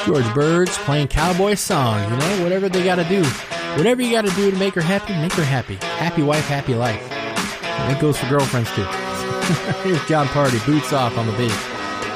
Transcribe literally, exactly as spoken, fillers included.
George Bird's playing cowboy song, you know, whatever they got to do. Whatever you got to do to make her happy, make her happy. Happy wife, happy life. And that goes for girlfriends, too. Here's John Party, Boots Off on the bass.